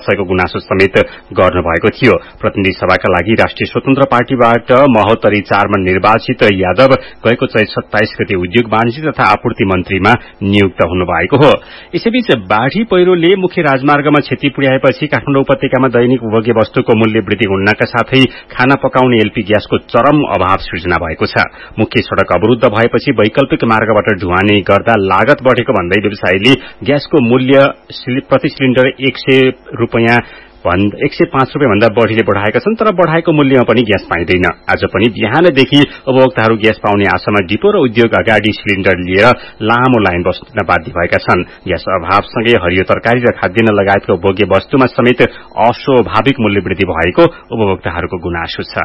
अपक्षयको गुनासो समेत गर्नुभएको थियो। प्रतिनिधि सभाका लागि राष्ट्रिय स्वतन्त्र पार्टीबाट महोत्तरी 4 मा निर्वाचित यादव गएको चैत 27 गते उद्योग वाणिज्य तथा आपूर्ति मन्त्रीमा नियुक्त हुनुभएको हो। यसैबीच बाढ़ी पहिरोले मुख्य राजमार्गमा क्षति पुर्याएपछि काठमाडौँ उपत्यकामा दैनिक उपभोग्य वस्तुको मूल्य वृद्धि हुनका साथै खाना पकाउने एलपी ग्यासको चरम अभाव सृजना भएको छ। मुख्य सड़क अवरुद्ध भएपछि वैकल्पिक मार्गबाट ढुवानी गर्दा लागत बढ़ेको भन्दै व्यवसायीले ग्यासको मूल्य प्रति सिलिण्डर 105 रुपियाँ भन्दा बढ़ीले बढ़ाएका छन्, तर बढ़ाएको मूल्यमा पनि ग्यास पाइँदैन। आज पनि बिहानदेखि उपभोक्ताहरू ग्यास पाउने आशामा डिपो र उद्योग अगाडि सिलिण्डर लिएर लामो लाइन बस्न बाध्य भएका छन्। ग्यास अभावसँगै हरियो तरकारी र खाद्यान्न लगायतको उपभोग्य वस्तुमा समेत अस्वाभाविक मूल्य वृद्धि भएको उपभोक्ताहरूको गुनासो छ।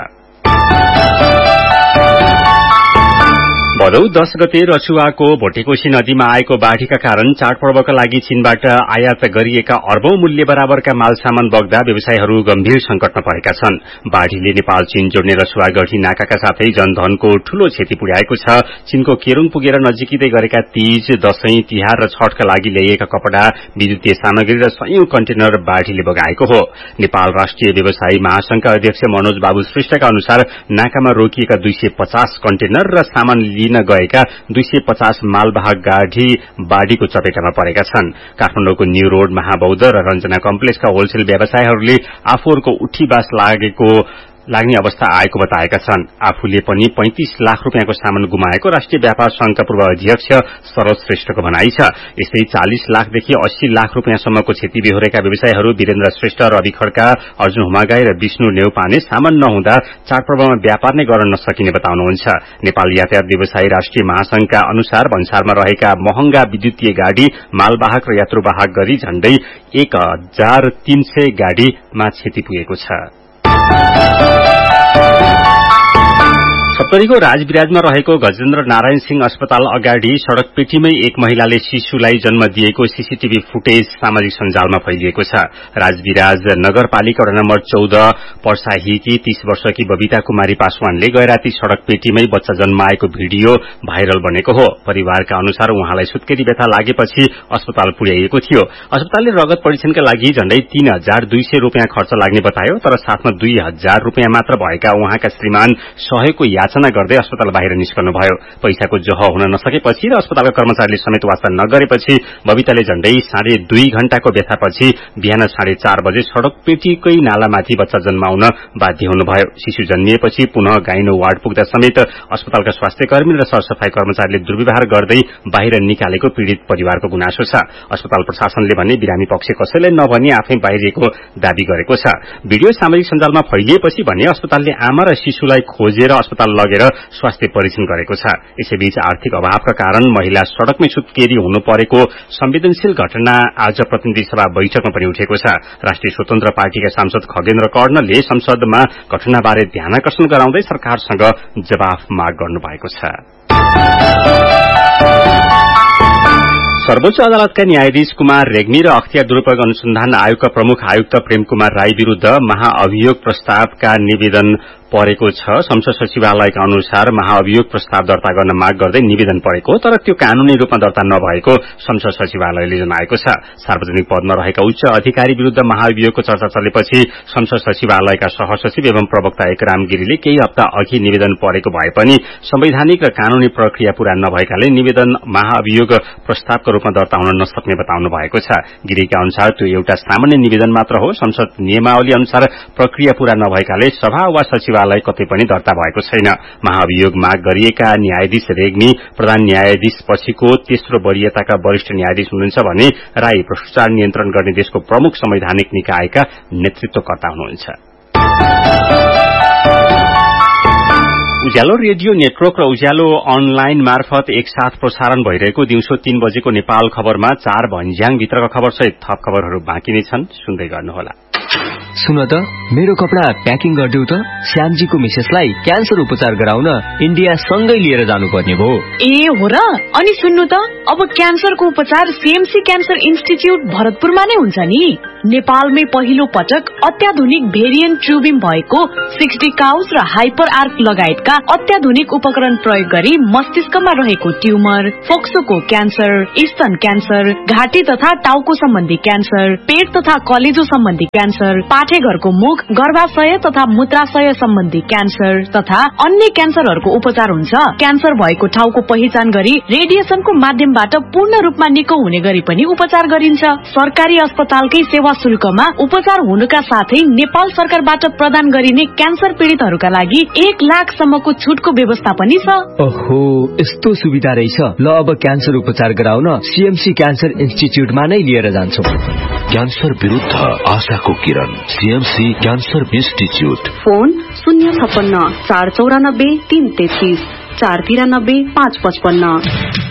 भदौ 10 गते रसुवाको भोटेकोशी नदीमा आएको बाढ़ीका कारण चाडपर्वका लागि चीनबाट आयात गरिएका अर्बौं मूल्य बराबरका माल सामान बग्दा व्यवसायीहरू गम्भीर संकटमा परेका छन्। बाढ़ीले नेपाल चीन जोड्ने रसुवागढ़ी नाकाका साथै जनधनको ठूलो क्षति पुर्याएको छ। चीनको केरूङ पुगेर नजिकै गरेका तीज, दशैं, तिहार र छठका लागि ल्याइएका कपड़ा, विद्युतीय सामग्री र सयौं कन्टेनर बाढ़ीले बगाएको हो। नेपाल राष्ट्रिय व्यवसायी महासंघका अध्यक्ष मनोज बाबु श्रेष्ठका अनुसार नाकामा रोकिएका 250 कन्टेनर र सामान लिन गएका 250 मालवाहक गाड़ी बाढ़ीको चपेटामा परेका छन्। काठमाडौँको न्यू रोड, महाबौद्ध र रञ्जना कम्प्लेक्सका होलसेल व्यवसायीहरूले आफूहरूको उठीबास लाग्ने अवस्था आएको बताएका छन्। आफूले पनि 35 लाख रुपियाँको सामान गुमाएको राष्ट्रिय व्यापार संघका पूर्व अध्यक्ष सरोज श्रेष्ठको भनाई छ। यस्तै 40 लाखदेखि 80 लाख रुपियाँसम्मको क्षति बेहोरेका व्यवसायीहरू वीरेन्द्र श्रेष्ठ, रवि खड्का, अर्जुन हुमागाई र विष्णु नेउपाने सामान नहुँदा चाडपर्वमा व्यापार नै गर्न नसकिने बताउनुहुन्छ। नेपाल यातायात व्यवसायी राष्ट्रिय महासंघका अनुसार भन्सारमा रहेका महंगा विद्युतीय गाड़ी, मालवाहक र यात्रुवाहक गरी झण्डै 1300 गाड़ीमा क्षति पुगेको छ। सप्तरीको राजविराजमा रहेको गजेन्द्र नारायण सिंह अस्पताल अगाडि सड़क पेटीमै एक महिलाले शिशुलाई जन्म दिएको सीसीटीभी फुटेज सामाजिक सञ्जालमा फैलिएको छ। राजविराज नगरपालिका वडा नम्बर 14 पर्साहीकी 30 वर्षकी बबिता कुमारी पासवानले गैराती सड़क पेटीमै बच्चा जन्माएको भिडियो भाइरल बनेको हो। परिवारका अनुसार उहाँलाई सुत्केरी व्यथा लागेपछि अस्पताल पुर्याइएको थियो। अस्पतालले रगत परीक्षणका लागि झण्डै 3200 रुपियाँ खर्च लाग्ने बतायो, तर साथमा 2000 रुपियाँ मात्र भएका उहाँका श्रीमान सहयोगको याचना गर्दै अस्पताल बाहिर निस्कनुभयो। पैसाको जोह हुन नसकेपछि र अस्पतालका कर्मचारीले समेत वास्ता नगरेपछि बबिताले झण्डै 2.5 घण्टाको व्यथापछि बिहान 4:30 बजे सड़क पेटीकै नालामाथि बच्चा जन्माउन बाध्य हुनुभयो। शिशु जन्मिएपछि पुनः गाइनो वार्ड पुग्दा समेत अस्पतालका स्वास्थ्य कर्मी र सरसफाई कर्मचारीले दुर्व्यवहार गर्दै बाहिर निकालेको पीड़ित परिवारको गुनासो छ। अस्पताल प्रशासनले भने बिरामी पक्ष कसैलाई नभनी आफै बाहिरिएको दावी गरेको छ। भिडियो सामाजिक सञ्जालमा फैलिएपछि भने अस्पतालले आमा र शिशुलाई खोजेर अस्पताल लगेर स्वास्थ्य परीक्षण गरेको छ। यसैबीच आर्थिक अभावका कारण महिला सड़कमै सुत्केरी हुनु परेको संवेदनशील घटना आज प्रतिनिधि सभा बैठकमा पनि उठेको छ। राष्ट्रिय स्वतन्त्र पार्टीका सांसद खगेन्द्र कर्णले संसदमा घटनाबारे ध्यानाकर्षण गराउँदै सरकारसँग जवाफ माग गर्नुभएको छ। सर्वोच्च अदालतका न्यायाधीश कुमार रेग्मी र अख्तियार दुरूपयोग अनुसन्धान आयोगका प्रमुख आयुक्त प्रेम कुमार राई विरूद्ध महाअभियोग प्रस्तावका निवेदन परेको छ। संसद सचिवालयका अनुसार महाअभियोग प्रस्ताव दर्ता गर्न माग गर्दै निवेदन परेको, तर त्यो कानूनी रूपमा दर्ता नभएको संसद सचिवालयले जनाएको छ। सार्वजनिक पदमा रहेका उच्च अधिकारी विरूद्ध महाअभियोगको चर्चा चलेपछि संसद सचिवालयका सहसचिव एवं प्रवक्ता एकराम गिरीले केही हप्ता अघि निवेदन परेको भए पनि संवैधानिक र कानूनी प्रक्रिया पूरा नभएकाले निवेदन महाअभियोग प्रस्तावको रूपमा दर्ता हुन नसक्ने बताउनु भएको छ। गिरीका अनुसार त्यो एउटा सामान्य निवेदन मात्र हो। संसद नियमावली अनुसार प्रक्रिया पूरा नभएकाले सभा वा सचिवालय कतै पनि दर्ता भएको छैन। महाअभियोग माग गरिएका न्यायाधीश रेग्मी प्रधान न्यायाधीश पछिको तेस्रो वरियताका वरिष्ठ न्यायाधीश हुनुहुन्छ भने राई भ्रष्टाचार नियन्त्रण गर्ने देशको प्रमुख संवैधानिक निकायका नेतृत्वकर्ता हुनुहुन्छ। उज्यालो रेडियो नेटवर्क र उज्यालो अनलाइन मार्फत एकसाथ प्रसारण भइरहेको दिउँसो 3 बजेको नेपाल खबरमा 4 भन्ज्याङ भित्रका खबर सहित थप खबरहरू बाँकी नै छन्। सुन्दै गर्नुहोला। सुन त मेरो कपडा प्याकिङ गरिदेऊ त। श्यामजीको मिसेसलाई क्यान्सर उपचार गराउन इन्डिया सँगै लिएर जानुपर्ने भयो। ए हो र? अनि सुन्नु त, अब क्यान्सरको उपचार सीएमसी क्यान्सर इन्स्टिच्युट भरतपुरमा नै हुन्छ नि। नेपालमै पहिलो पटक अत्याधुनिक भेरिएन्ट ट्युबिम भएको 60 काउस र हाइपर आर्क लगायतका अत्याधुनिक उपकरण प्रयोग गरी मस्तिष्कमा रहेको ट्युमर, फोक्सोको क्यान्सर, स्तन क्यान्सर, घाँटी तथा टाउको सम्बन्धी क्यान्सर, पेट तथा कलेजो सम्बन्धी क्यान्सर, पाठेघरको मुख, गर्भाशय तथा मूत्राशय सम्बन्धी क्यान्सर तथा अन्य क्यान्सरहरूको उपचार हुन्छ। क्यान्सर भएको ठाउँको पहिचान गरी रेडिएसनको माध्यमबाट पूर्ण रूपमा निको हुने गरी पनि उपचार गरिन्छ। सरकारी अस्पतालकै सेवा शुल्कमा उपचार हुनुका साथै नेपाल सरकारबाट प्रदान गरिने क्यान्सर पीड़ितहरूका लागि 1 लाखसम्मको छुटको व्यवस्था पनि छ। ओहो, यस्तो सुविधा रहेछ। ल अब क्यान्सर उपचार गराउन सीएमसी क्यान्सर इन्स्टिच्युटमा नै लिएर जान्छौं। क्यान्सर विरुद्ध आशाको किरण, सीएमसी क्यान्सर इन्स्टिच्युट। फोन 056 494 333 493 555।